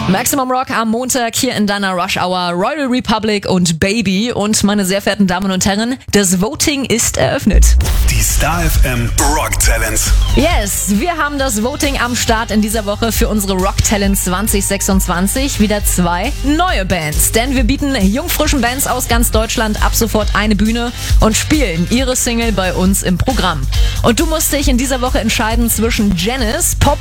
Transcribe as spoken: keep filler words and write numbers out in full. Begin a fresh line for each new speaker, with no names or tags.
Maximum Rock am Montag hier in deiner Rush Hour, Royal Republic und Baby. Und meine sehr verehrten Damen und Herren, das Voting ist eröffnet.
Die Star F M Rock Talents.
Yes, wir haben das Voting am Start in dieser Woche für unsere Rock Talents zwanzig sechsundzwanzig. Wieder zwei neue Bands. Denn wir bieten jungfrischen Bands aus ganz Deutschland ab sofort eine Bühne und spielen ihre Single bei uns im Programm. Und du musst dich in dieser Woche entscheiden zwischen Janis, Pop